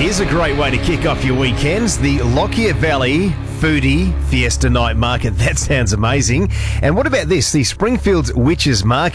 Here's a great way to kick off your weekends. The Lockyer Valley Foodie Fiesta Night Market. That sounds amazing. And what about this? The Springfield Witches Market.